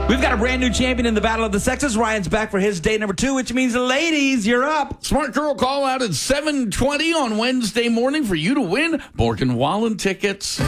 We've got a brand new champion in the Battle of the Sexes. Ryan's back for his day number 2, which means, ladies, you're up. Smart Girl call out at 7:20 on Wednesday morning for you to win Bork and Wallen tickets.